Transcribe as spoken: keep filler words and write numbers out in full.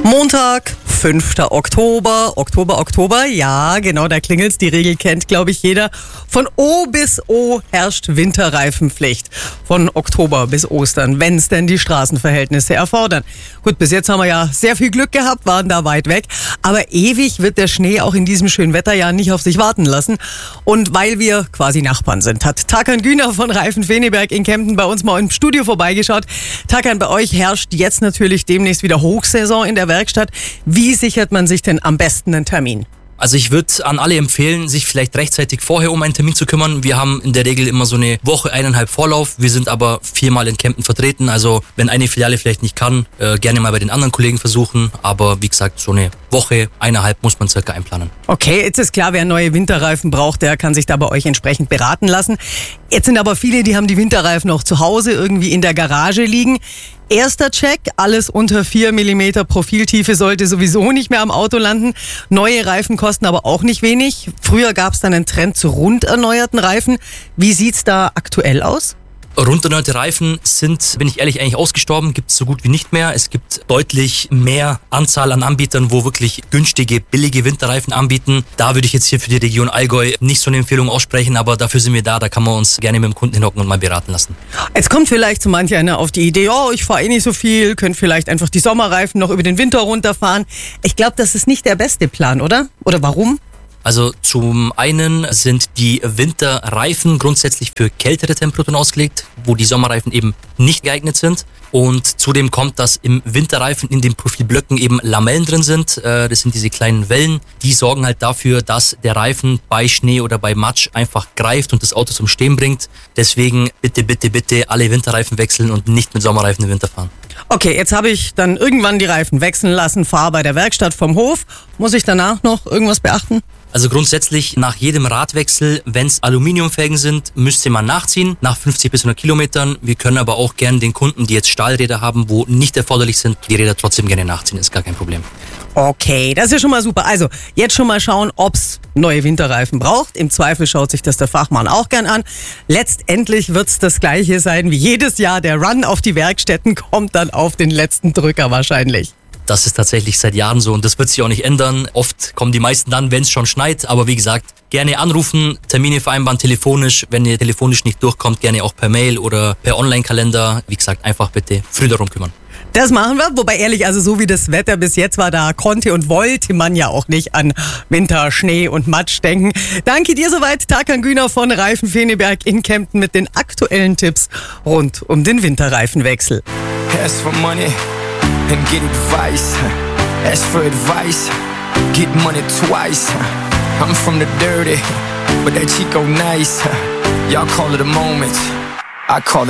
Montag, fünfter Oktober, Oktober, Oktober, ja, genau, da klingelt's. Die Regel kennt, glaube ich, jeder. Von O bis O herrscht Winterreifenpflicht. Von Oktober bis Ostern, wenn es denn die Straßenverhältnisse erfordern. Gut, bis jetzt haben wir ja sehr viel Glück gehabt, waren da weit weg. Aber ewig wird der Schnee auch in diesem schönen Wetterjahr nicht auf sich warten lassen. Und weil wir quasi Nachbarn sind, hat Tarkan Güner von Reifen Feneberg in Kempten bei uns mal im Studio vorbeigeschaut. Tarkan, bei euch herrscht jetzt natürlich demnächst wieder Hochsaison in der Werkstatt. Wie sichert man sich denn am besten einen Termin? Also ich würde an alle empfehlen, sich vielleicht rechtzeitig vorher um einen Termin zu kümmern. Wir haben in der Regel immer so eine Woche, eineinhalb Vorlauf. Wir sind aber viermal in Kempten vertreten. Also wenn eine Filiale vielleicht nicht kann, äh, gerne mal bei den anderen Kollegen versuchen. Aber wie gesagt, so eine Woche, eineinhalb muss man circa einplanen. Okay, jetzt ist klar, wer neue Winterreifen braucht, der kann sich da bei euch entsprechend beraten lassen. Jetzt sind aber viele, die haben die Winterreifen auch zu Hause irgendwie in der Garage liegen. Erster Check, alles unter vier Millimeter Profiltiefe sollte sowieso nicht mehr am Auto landen. Neue Reifen kosten aber auch nicht wenig. Früher gab es dann einen Trend zu rund erneuerten Reifen. Wie sieht's da aktuell aus? Runderneuerte Reifen sind, bin ich ehrlich, eigentlich ausgestorben, gibt es so gut wie nicht mehr. Es gibt deutlich mehr Anzahl an Anbietern, wo wirklich günstige, billige Winterreifen anbieten. Da würde ich jetzt hier für die Region Allgäu nicht so eine Empfehlung aussprechen, aber dafür sind wir da, da kann man uns gerne mit dem Kunden hinhocken und mal beraten lassen. Jetzt kommt vielleicht so manch einer auf die Idee, oh, ich fahre eh nicht so viel, könnt vielleicht einfach die Sommerreifen noch über den Winter runterfahren. Ich glaube, das ist nicht der beste Plan, oder? Oder warum? Also zum einen sind die Winterreifen grundsätzlich für kältere Temperaturen ausgelegt, wo die Sommerreifen eben nicht geeignet sind. Und zudem kommt, dass im Winterreifen in den Profilblöcken eben Lamellen drin sind. Das sind diese kleinen Wellen, die sorgen halt dafür, dass der Reifen bei Schnee oder bei Matsch einfach greift und das Auto zum Stehen bringt. Deswegen bitte, bitte, bitte alle Winterreifen wechseln und nicht mit Sommerreifen im Winter fahren. Okay, jetzt habe ich dann irgendwann die Reifen wechseln lassen, fahre bei der Werkstatt vom Hof. Muss ich danach noch irgendwas beachten? Also grundsätzlich nach jedem Radwechsel, wenn es Aluminiumfelgen sind, müsste man nachziehen, nach fünfzig bis hundert Kilometern. Wir können aber auch gerne den Kunden, die jetzt Stahlräder haben, wo nicht erforderlich sind, die Räder trotzdem gerne nachziehen, ist gar kein Problem. Okay, das ist ja schon mal super. Also jetzt schon mal schauen, ob es neue Winterreifen braucht. Im Zweifel schaut sich das der Fachmann auch gern an. Letztendlich wird es das Gleiche sein wie jedes Jahr. Der Run auf die Werkstätten kommt dann auf den letzten Drücker wahrscheinlich. Das ist tatsächlich seit Jahren so und das wird sich auch nicht ändern. Oft kommen die meisten dann, wenn es schon schneit. Aber wie gesagt, gerne anrufen, Termine vereinbaren telefonisch. Wenn ihr telefonisch nicht durchkommt, gerne auch per Mail oder per Online-Kalender. Wie gesagt, einfach bitte früh darum kümmern. Das machen wir, wobei ehrlich, also so wie das Wetter bis jetzt war, da konnte und wollte man ja auch nicht an Winter, Schnee und Matsch denken. Danke dir soweit, Tarkan Güner von Reifen Feneberg in Kempten mit den aktuellen Tipps rund um den Winterreifenwechsel. Ask for money and get advice. Ask for advice, get money twice. I'm from the dirty, but that Chico nice. Y'all call it a moment, I call it